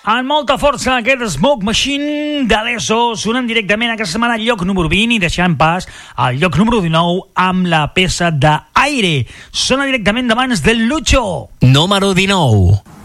Amb molta força aquest Smoke Machine de l'ESO, sonant directament aquesta setmana al lloc número 20 i deixant pas al lloc número 19 amb la peça d'Aire. Sona directament de mans del Lucho. Número 19.